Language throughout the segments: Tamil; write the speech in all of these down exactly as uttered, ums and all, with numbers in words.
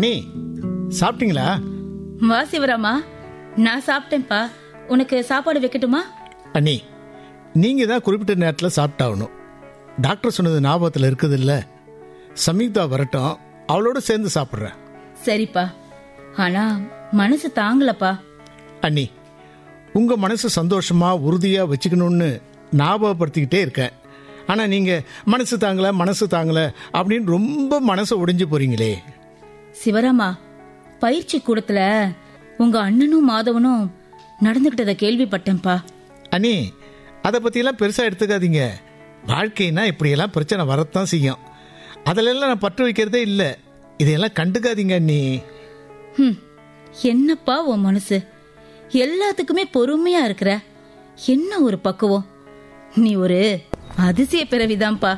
அண்ணி சாப்பிட்டீங்களா? வா சிவராமா, நான் சாப்பிட்டேன்ப்பா. உனக்கு சாப்பாடு வைக்கட்டுமா? அண்ணி, நீங்க தான் குறிப்பிட்ட நேரத்தில் சாப்பிட்டாகணும். டாக்டர் சொன்னது ஞாபகத்தில் இருக்குது இல்ல? சம்யுக்தா வரட்டும், அவளோட சேர்ந்து சாப்பிட்றேன். சரிப்பா, ஆனா மனசு தாங்கலப்பா. அண்ணி, உங்க மனசு சந்தோஷமா உறுதியா வச்சுக்கணும்னு ஞாபகப்படுத்திக்கிட்டே இருக்கேன். ஆனா நீங்க மனசு தாங்கல மனசு தாங்கல அப்படின்னு ரொம்ப மனசை உடைஞ்சு போறீங்களே. சிவராமா, பயிற்சி கூடத்துல உங்க அண்ணனும் மாதவனும் நடந்துகிட்டத கேள்விப்பட்டேன்பா. அண்ணி, அதை பத்தியெல்லாம் பெருசா எடுத்துக்காதீங்க. வாழ்க்கைனா இப்படியெல்லாம் பிரச்சனை வரத்தான் செய்யும். அதிலெல்லாம் நான் பற்று வைக்கிறதே இல்லை. இதையெல்லாம் கண்டுக்காதீங்க அண்ணி. ஹம், என்னப்பா உன் மனசு எல்லாத்துக்குமே பொறுமையா இருக்கிற? என்ன ஒரு பக்குவம்! நீ ஒரு அதிசய பிறவிதான்ப்பா.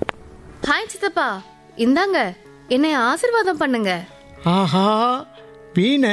ஹாய் சித்தப்பா, இந்தாங்க என்னை ஆசீர்வாதம் பண்ணுங்க. ஆஹா, வீணை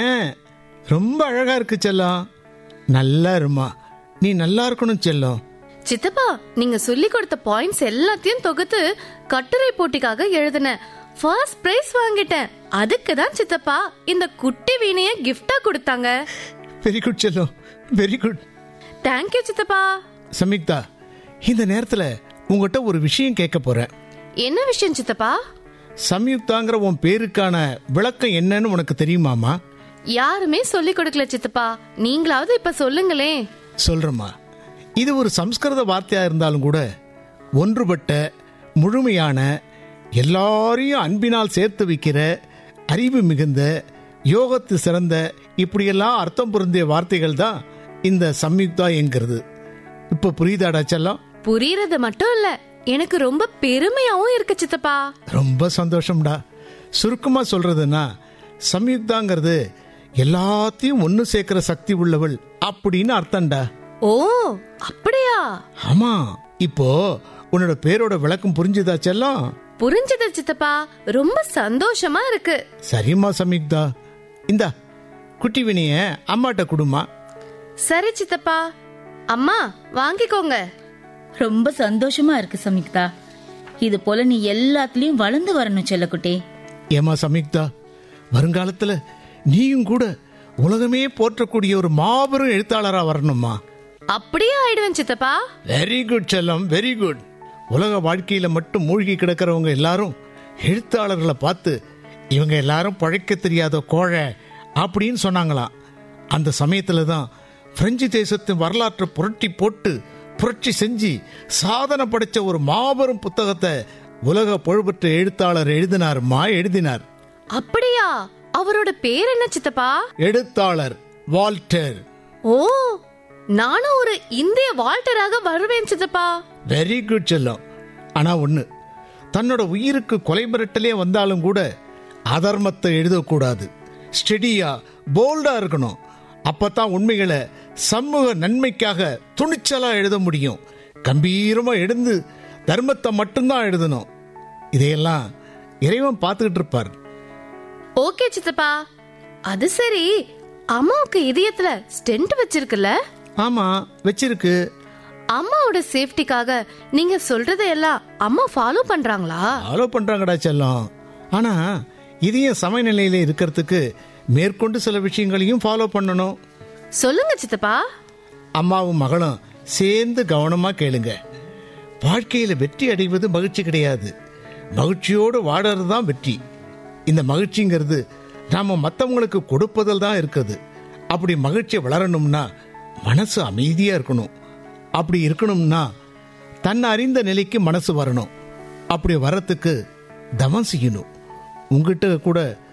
ரொம்ப அழகா இருக்கு செல்லம். நல்லா இருமா, நீ நல்லா இருக்கணும் செல்லம். சித்தப்பா, நீங்க சொல்லி கொடுத்த பாயிண்ட்ஸ் எல்லாத்தையும் தொகுத்து கட்டுரை போட்டிக்காக எழுதினேன். ஃபர்ஸ்ட் பிரைஸ் வாங்கிட்டேன். அதுக்கு தான் சித்தப்பா இந்த குட்டி வீணைய கிஃப்டா கொடுத்தாங்க. வெரி குட் செல்லம், வெரி குட். தேங்க்யூ சித்தப்பா. சம்யுக்தா, இந்த நேரத்துல உங்ககிட்ட ஒரு விஷயம் கேட்க போறேன். என்ன விஷயம் சித்தப்பா? சம்யுக்தாங்கிற உன் பேருக்கான விளக்கம் என்னன்னு உனக்கு தெரியுமாமா? யாருமே சொல்லி கொடுக்கல சித்தப்பா, நீங்களாவது இப்ப சொல்லுங்களே. சொல்றமா. இது ஒரு சம்ஸ்கிருத வார்த்தையா இருந்தாலும் கூட ஒன்றுபட்ட, முழுமையான, எல்லாரையும் அன்பினால் சேர்த்து வைக்கிற, அறிவு மிகுந்த, யோகத்து சிறந்த, இப்படியெல்லாம் அர்த்தம் பொருந்திய வார்த்தைகள் தான் இந்த சம்யுக்தா என்கிறது. இப்ப புரியுதாடா செல்லம்? புரியறது மட்டும் இல்ல, எனக்கு ரொம்ப பெருமையாவும் இருக்கு சித்தப்பா. ரொம்ப சந்தோஷம்டா. சுருக்கமா சொல்றதுன்னா, சம்யுக்தாங்கிறது எல்லாத்தையும் ஒன்னு சேர்க்கிற சக்தி உள்ளவள் அப்படின்னு அர்த்தம்டா. ஓ, அப்படியா? ஆமா. இப்போ உன்னோட பேரோட விளக்கம் புரிஞ்சுதா செல்லம்? புரிஞ்சது சித்தப்பா, ரொம்ப சந்தோஷமா இருக்கு. சரிம்மா சம்யுக்தா, இந்தா குட்டி வினிய அம்மாட்ட குடுமா. சரி சித்தப்பா. அம்மா வாங்கிக்கோங்க. ரொம்ப சந்தோஷமா இருக்கு சம்யுக்தா. இது போல நீ எல்லாத்துலயும் வளர்ந்து வரணும் செல்லக்குட்டி. ஏமா சம்யுக்தா, வருங்காலத்துல நீயும் கூட உலகமே போற்றக்கூடிய ஒரு மாபெரும் எழுத்தாளரா வரணுமா? அப்படியே ஆயிடுவேன் சித்தப்பா. வெரி குட் செல்லம், வெரி குட். உலக வாழ்க்கையில மட்டும் மூழ்கி கிடக்கிறவங்க எல்லாரும் எழுத்தாளர்களை பார்த்து இவங்க எல்லாரும் பழைக்க தெரியாத கோழை அப்படின்னு சொன்னாங்களாம். அந்த சமயத்துல தான் பிரெஞ்சு தேசத்தின் வரலாற்றை புரட்டி போட்டு புரட்சி செஞ்சு சாதனை படைச்ச ஒரு மாபெரும் புத்தகத்தை உலக புகழ்பெற்ற எழுத்தாளர் எழுதினாருமா, எழுதினார். அப்படியா? அவரோட பேர் என்ன சித்தப்பா? எழுத்தாளர் வால்டர். ஓ, நானும் ஒரு இந்திய வால்டராக வருவேன் சித்தப்பா. வெரி குட் செல்லம். ஆனா ஒண்ணு, தன்னோட உயிருக்கு கொலை மிரட்டலே வந்தாலும் கூட அதர்மத்தை எழுதக்கூடாது. ஸ்டெடியா, போல்டா இருக்கணும். அப்பதான் உண்மைகளை சமூக நன்மைக்காக துணிச்சலா எழுத முடியும். கம்பீரமா எழுந்து தர்மத்தை மட்டும்தான் எழுதணும். இதையெல்லாம் இறைவன் பார்த்துக்கிட்டு இருப்பார். ஓகே சித்தப்பா. அது சரி, அம்மாவுக்கு இதயத்துல ஸ்டென்ட் வச்சிருக்குல்ல? ஆமா, வச்சிருக்கு. அம்மாவோட சேஃப்டிக்காக நீங்க சொல்றதையெல்லாம் அம்மா ஃபாலோ பண்றாங்களா? ஃபாலோ பண்றாங்கடா செல்லம். ஆனா இதயம் சமநிலையில இருக்கிறதுக்கு மேற்கொண்டு சில விஷயங்களையும் ஃபாலோ பண்ணணும். சொல்லுங்க சித்தப்பா. அம்மாவும் மகளும் சேர்ந்து கவனமா கேளுங்க. வாழ்க்கையில வெற்றி அடைவது மகிழ்ச்சி கிடையாது, மகிழ்ச்சியோடு வாடுறது தான் வெற்றி. இந்த மகிழ்ச்சிங்கிறது நாம மற்றவங்களுக்கு கொடுப்பதில் தான் இருக்குது. அப்படி மகிழ்ச்சி வளரணும்னா மனசு அமைதியா இருக்கணும். அப்படி இருக்கணும்னா தன்னை அறிந்த நிலைக்கு மனசு வரணும். அப்படி வரத்துக்கு தவம் செய்யணும். உங்ககிட்ட கூட